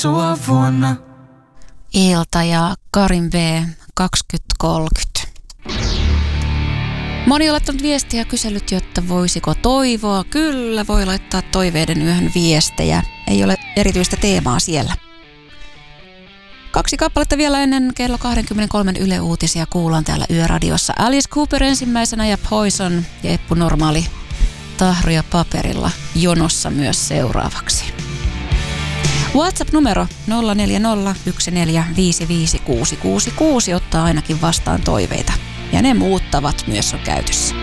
sua vuonna. Ilta ja Karin B 2030. Moni on laittanut viestiä ja kysellyt, jotta voisiko toivoa. Kyllä, voi laittaa toiveiden yöhön viestejä. Ei ole erityistä teemaa siellä. 2 kappaletta vielä ennen kello 23 Yle Uutisia kuullaan täällä Yöradiossa. Alice Cooper ensimmäisenä ja Poison ja Eppu Normaali tahroja paperilla jonossa myös seuraavaksi. WhatsApp-numero 0401455666 ottaa ainakin vastaan toiveita. Ja ne muuttavat myös on käytössä.